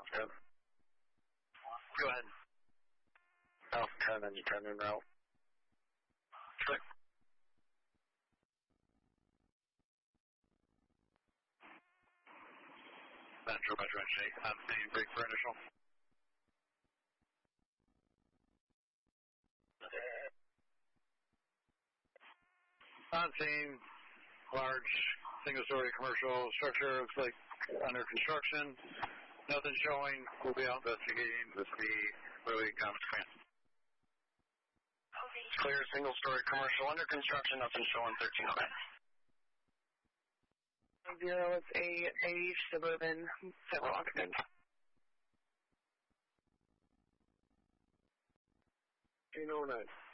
Yep. Go ahead. Alpha 10 and you 10 en route. Click. Metro, I'm saying break for initial. On scene, large single-story commercial structure looks like under construction. Nothing showing. We'll be out investigating with the Lily Conference Command. Clear, single-story commercial under construction. Nothing showing. 13 0 is a beige suburban, several occupants. 1309.